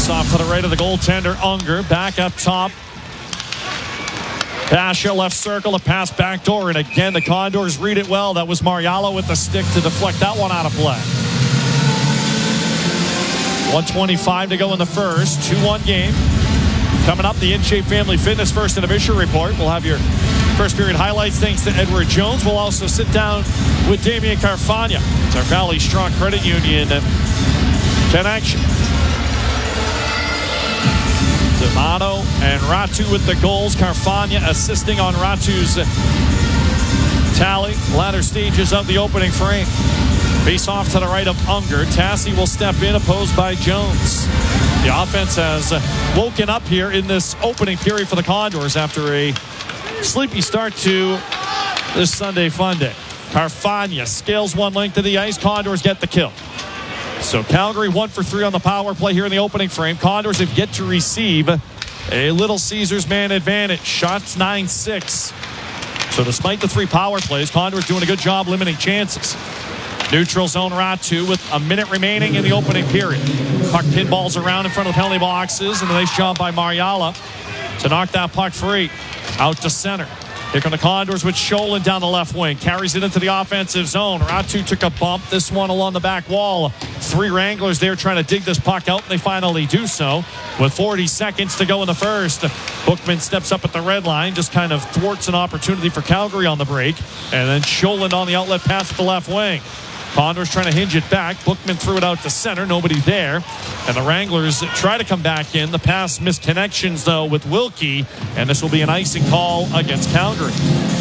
Face-off to the right of the goaltender, Unger. Back up top. Pasha left circle, a pass backdoor, and again the Condors read it well. That was Mariala with the stick to deflect that one out of play. 1:25 to go in the first. 2-1 game. Coming up, the InShape Family Fitness First Intermission Report. We'll have your first period highlights thanks to Edward Jones. We'll also sit down with Damian Carfagna. It's our Valley Strong Credit Union connection. D'Amato and Ratu with the goals. Carfagna assisting on Ratu's tally. Latter stages of the opening frame. Face off to the right of Unger. Tassi will step in, opposed by Jones. The offense has woken up here in this opening period for the Condors after a sleepy start to this Sunday fun day. Carfagna scales one length of the ice. Condors get the kill. So Calgary 1 for 3 on the power play here in the opening frame. Condors have yet to receive a Little Caesars man advantage. Shots 9-6. So despite the 3 power plays, Condors doing a good job limiting chances. Neutral zone Ratu with a minute remaining in the opening period. Puck pinballs around in front of the penalty boxes, and a nice job by Mariala to knock that puck free. Out to center. Here come the Condors with Sholin down the left wing. Carries it into the offensive zone. Ratu took a bump. This one along the back wall. 3 Wranglers there trying to dig this puck out, and they finally do so with 40 seconds to go in the first. Bookman steps up at the red line, just kind of thwarts an opportunity for Calgary on the break. And then Sholin on the outlet pass at the left wing. Condors trying to hinge it back. Bookman threw it out to center. Nobody there. And the Wranglers try to come back in. The pass missed connections, though, with Wilkie. And this will be an icing call against Calgary.